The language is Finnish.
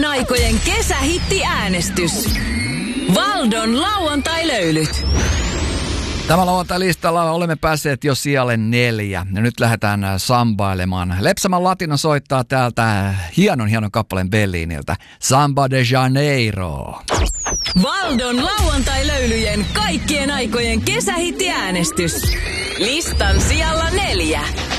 aikojen kesähittiäänestys. Valdon lauantai-löylyt. Tämä lauantai-listalla olemme päässeet jo sijalle 4. Ja nyt lähdetään sambailemaan. Lepsämän Latino soittaa täältä hienon kappaleen Belliniltä. Samba de Janeiro. Valdon lauantai-löylyjen kaikkien aikojen kesähittiäänestys. Listan sijalla 4.